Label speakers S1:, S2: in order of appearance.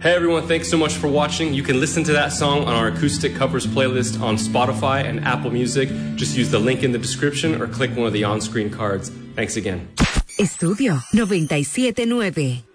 S1: Hey everyone, thanks so much for watching. You can listen to that song on our acoustic covers playlist on Spotify and Apple Music. Just use the link in the description or click one of the on-screen cards. Thanks again.
S2: Estudio 97.9.